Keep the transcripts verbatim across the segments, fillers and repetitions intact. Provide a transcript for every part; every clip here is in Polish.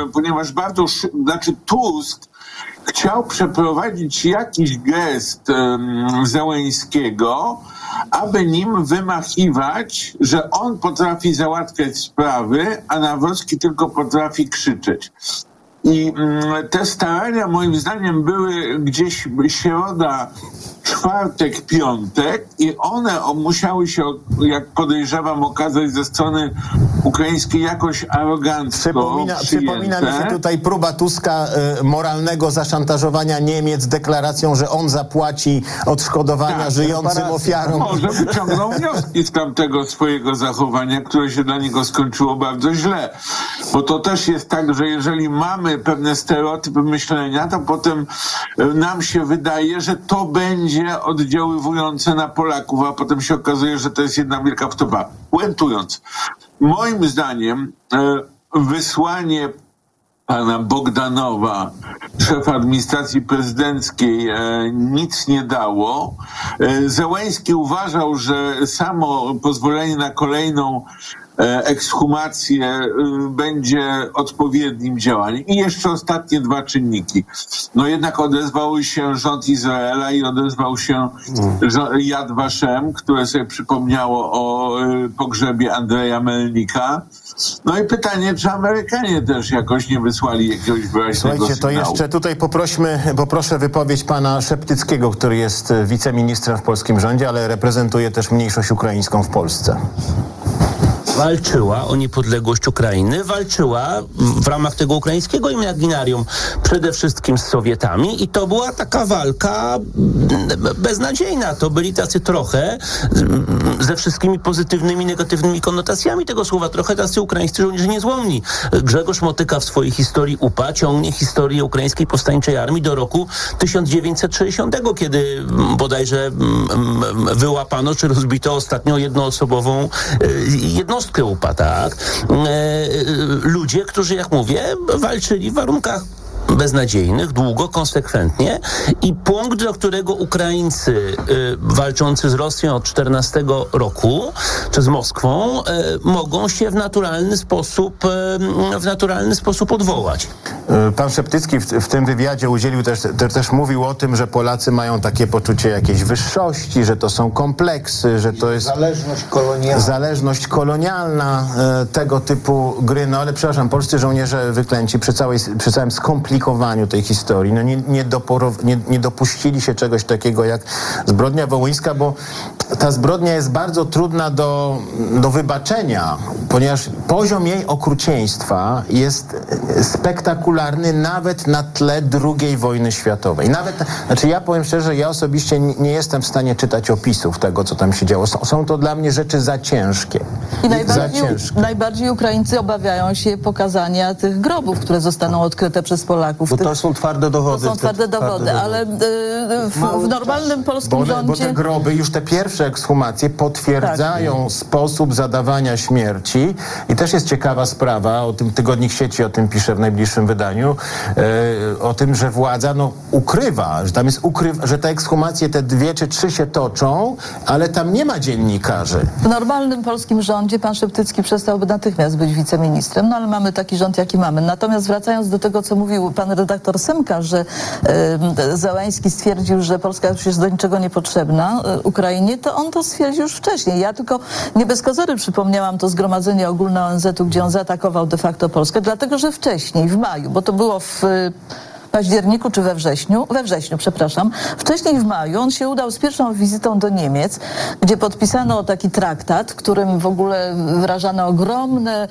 ponieważ bardzo, znaczy Tusk chciał przeprowadzić jakiś gest um, Zełenskiego, aby nim wymachiwać, że on potrafi załatwiać sprawy, a Nawrocki tylko potrafi krzyczeć. I um, te starania moim zdaniem były gdzieś środa, czwartek, piątek i one musiały się, jak podejrzewam, okazać ze strony ukraińskiej jakoś arogancko Przypomina, przypomina mi się tutaj próba Tuska y, moralnego zaszantażowania Niemiec deklaracją, że on zapłaci odszkodowania tak, żyjącym ofiarom. Może wyciągnął wnioski z tamtego swojego zachowania, które się dla niego skończyło bardzo źle. Bo to też jest tak, że jeżeli mamy pewne stereotypy myślenia, to potem nam się wydaje, że to będzie oddziaływujące na Polaków, a potem się okazuje, że to jest jedna wielka wtopa. Puentując, moim zdaniem e, wysłanie pana Bogdanowa, szefa administracji prezydenckiej, e, nic nie dało. E, Zełenski uważał, że samo pozwolenie na kolejną ekshumację będzie odpowiednim działaniem. I jeszcze ostatnie dwa czynniki. No jednak odezwał się rząd Izraela i odezwał się Yad Vashem, które sobie przypomniało o pogrzebie Andrzeja Melnika. No i pytanie, czy Amerykanie też jakoś nie wysłali jakiegoś wyraźnego Słuchajcie, sygnału. to jeszcze tutaj poprośmy, poproszę wypowiedź pana Szeptyckiego, który jest wiceministrem w polskim rządzie, ale reprezentuje też mniejszość ukraińską w Polsce. Walczyła o niepodległość Ukrainy, walczyła w ramach tego ukraińskiego imaginarium przede wszystkim z Sowietami i to była taka walka beznadziejna. To byli tacy trochę, ze wszystkimi pozytywnymi, negatywnymi konotacjami tego słowa, trochę tacy ukraińscy żołnierze niezłomni. Grzegorz Motyka w swojej historii U P A ciągnie historię Ukraińskiej Powstańczej Armii do roku tysiąc dziewięćset sześćdziesiątego, kiedy bodajże wyłapano czy rozbito ostatnią jednoosobową jednostkę U P A, tak? Ludzie, którzy, jak mówię, walczyli w warunkach beznadziejnych, długo, konsekwentnie i punkt, do którego Ukraińcy y, walczący z Rosją od czternastego roku, czy z Moskwą, y, mogą się w naturalny sposób y, w naturalny sposób odwołać. Pan Szeptycki w, w tym wywiadzie udzielił też, te, też mówił o tym, że Polacy mają takie poczucie jakiejś wyższości, że to są kompleksy, że to jest zależność kolonialna, zależność kolonialna e, tego typu gry. No ale przepraszam, polscy żołnierze wyklęci przy, całej, przy całym skomplikowaniu tej historii no nie, nie, doporow, nie, nie dopuścili się czegoś takiego jak zbrodnia wołyńska, bo ta zbrodnia jest bardzo trudna do, do wybaczenia, ponieważ poziom jej okrucieństwa jest spektakularny nawet na tle drugiej wojny światowej. Nawet, znaczy ja powiem szczerze, ja osobiście nie jestem w stanie czytać opisów tego, co tam się działo. Są, są to dla mnie rzeczy za ciężkie. I najbardziej, za ciężkie. najbardziej Ukraińcy obawiają się pokazania tych grobów, które zostaną odkryte przez Polaków. Bo to są twarde dowody. To są twarde dowody, twarde ale y, w, w normalnym polskim bo, rządzie... Bo te groby, już te pierwsze ekshumacje potwierdzają tak. sposób zadawania śmierci i też jest ciekawa sprawa, o tym Tygodnik Sieci o tym pisze w najbliższym wydaniu, e, o tym, że władza no, ukrywa, że tam jest ukrywa, że te ekshumacje, te dwie czy trzy się toczą, ale tam nie ma dziennikarzy. W normalnym polskim rządzie pan Szeptycki przestałby natychmiast być wiceministrem, no ale mamy taki rząd, jaki mamy. Natomiast wracając do tego, co mówił pan redaktor Semka, że e, Zełenski stwierdził, że Polska już jest do niczego niepotrzebna e, Ukrainie, to on to stwierdził już wcześniej. Ja tylko nie bez kozery przypomniałam to zgromadzenie ogólne O N Z u, gdzie on zaatakował de facto Polskę, dlatego że wcześniej, w maju, bo to było w październiku czy we wrześniu, we wrześniu, przepraszam, wcześniej w maju on się udał z pierwszą wizytą do Niemiec, gdzie podpisano taki traktat, którym w ogóle wyrażano ogromne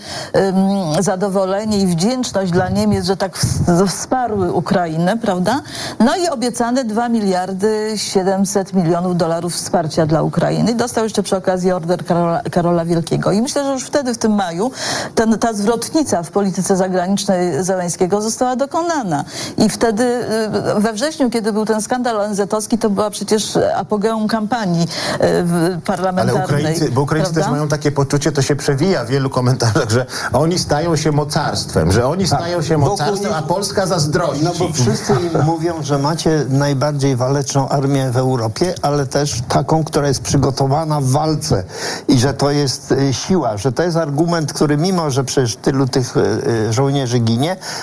um, zadowolenie i wdzięczność dla Niemiec, że tak wsparły Ukrainę, prawda? No i obiecane dwa miliardy siedemset milionów dolarów wsparcia dla Ukrainy. I dostał jeszcze przy okazji order Karola, Karola Wielkiego. I myślę, że już wtedy, w tym maju, ten, ta zwrotnica w polityce zagranicznej Zełenskiego została dokonana. I wtedy we wrześniu, kiedy był ten skandal O N Z owski, to była przecież apogeum kampanii parlamentarnej. Ale Ukraińcy, bo Ukraińcy też mają takie poczucie, to się przewija w wielu komentarzach, że oni stają się mocarstwem, że oni tak, stają się mocarstwem, a Polska zazdrości. No bo wszyscy im mówią, że macie najbardziej waleczną armię w Europie, ale też taką, która jest przygotowana w walce i że to jest siła, że to jest argument, który mimo, że przecież tylu tych żołnierzy ginie,